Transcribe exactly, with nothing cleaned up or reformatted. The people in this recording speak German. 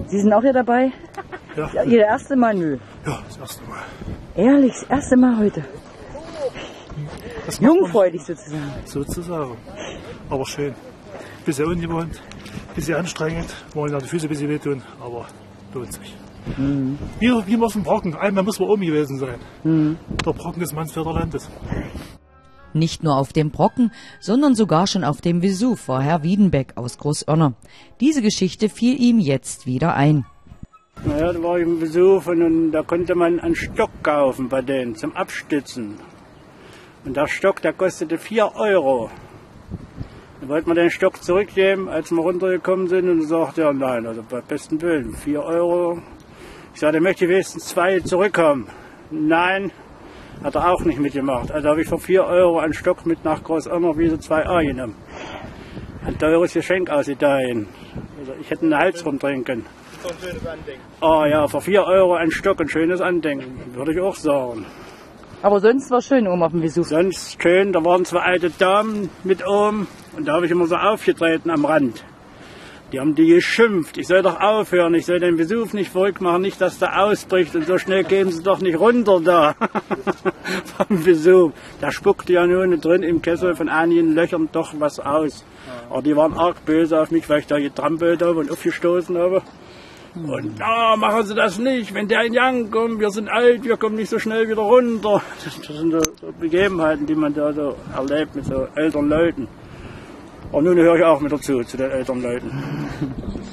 Sie sind auch hier dabei? Ja. Ihr erste Mal? Nö. Ja, das erste Mal. Ehrlich, das erste Mal heute. Das macht man Jungfräulich sozusagen. sozusagen. Aber schön. Bisschen ungewohnt, bisschen anstrengend. Wollen ja die Füße ein bisschen wehtun, aber lohnt sich. Mhm. Wie, wie man es im Brocken. Einmal muss man oben gewesen sein. Mhm. Der Brocken des Mansfelder Landes. Nicht nur auf dem Brocken, sondern sogar schon auf dem Vesuv war Herr Wiedenbeck aus Großörner. Diese Geschichte fiel ihm jetzt wieder ein. Naja, da war ich im Vesuv und, und da konnte man einen Stock kaufen bei denen zum Abstützen. Und der Stock, der kostete vier Euro. Da wollte man den Stock zurückgeben, als wir runtergekommen sind, und sagte, ja nein, also bei besten Willen, vier Euro. Ich sagte, möchte ich wenigstens zwei zurückkommen. Nein, hat er auch nicht mitgemacht. Also habe ich für vier Euro einen Stock mit nach Großörner Wiese zwei a genommen. Ein teures Geschenk aus Italien. Also ich hätte einen Hals rumtrinken. Ein schönes Andenken. Oh ja, für vier Euro ein Stock, ein schönes Andenken, würde ich auch sagen. Aber sonst war es schön oben auf dem Vesuv. Sonst schön, da waren zwei alte Damen mit oben und da habe ich immer so aufgetreten am Rand. Die haben die geschimpft, ich soll doch aufhören, ich soll den Vesuv nicht verrückt machen, nicht, dass der ausbricht und so schnell gehen sie doch nicht runter da vom Vesuv. Da spuckte ja nun drin im Kessel von einigen Löchern doch was aus. Aber die waren arg böse auf mich, weil ich da getrampelt habe und aufgestoßen habe. Und na, machen Sie das nicht, wenn der in Gang kommt, wir sind alt, wir kommen nicht so schnell wieder runter. Das sind so Begebenheiten, die man da so erlebt mit so älteren Leuten. Und nun höre ich auch mit dazu, zu den älteren Leuten.